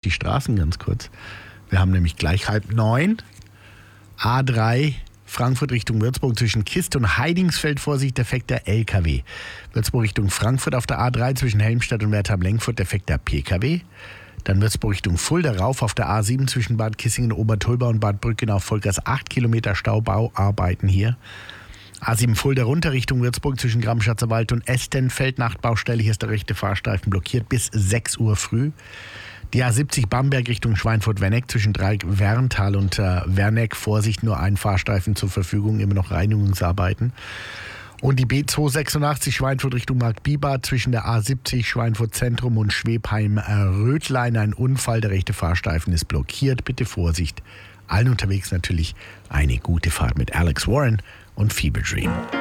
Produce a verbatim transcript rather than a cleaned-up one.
die Straßen ganz kurz. Wir haben nämlich gleich halb neun. A drei Frankfurt Richtung Würzburg zwischen Kist und Heidingsfeld, Vorsicht, defekter L K W. Würzburg Richtung Frankfurt auf der A drei zwischen Helmstedt und Wertheim-Lengfurt, defekter P K W. Dann Würzburg Richtung Fulda rauf auf der A sieben zwischen Bad Kissingen, Obertolba und Bad Brückenau, Vollgas acht Kilometer Staubauarbeiten hier. A sieben Fulda runter Richtung Würzburg zwischen Gramm-Schatzerwald und Estenfeld, Nachtbaustelle, hier ist der rechte Fahrstreifen blockiert bis sechs Uhr früh. Die A siebzig Bamberg Richtung Schweinfurt-Wenneck zwischen Dreieck-Werntal und äh, Werneck. Vorsicht, nur ein Fahrstreifen zur Verfügung, immer noch Reinigungsarbeiten. Und die B zweihundertsechsundachtzig Schweinfurt Richtung Marktbibart zwischen der A siebzig Schweinfurt Zentrum und Schwebheim-Rötlein. Ein Unfall, der rechte Fahrstreifen ist blockiert. Bitte Vorsicht. Allen unterwegs natürlich eine gute Fahrt mit Alex Warren und Fever Dream.